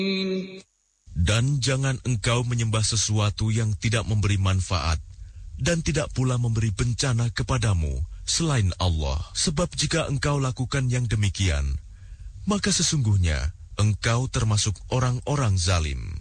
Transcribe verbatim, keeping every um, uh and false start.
Dan jangan engkau menyembah sesuatu yang tidak memberi manfaat dan tidak pula memberi bencana kepadamu selain Allah. Sebab jika engkau lakukan yang demikian, maka sesungguhnya engkau termasuk orang-orang zalim.